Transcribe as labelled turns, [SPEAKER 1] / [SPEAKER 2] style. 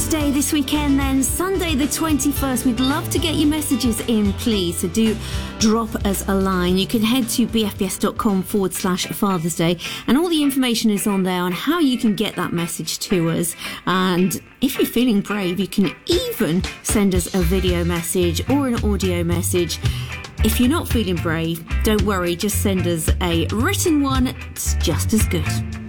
[SPEAKER 1] Father's Day this weekend then, Sunday the 21st. We'd love to get your messages in, please. So do drop us a line. You can head to bfbs.com/Father's Day and all the information is on there on how you can get that message to us. And if you're feeling brave, you can even send us a video message or an audio message. If you're not feeling brave, don't worry, just send us a written one. It's just as good.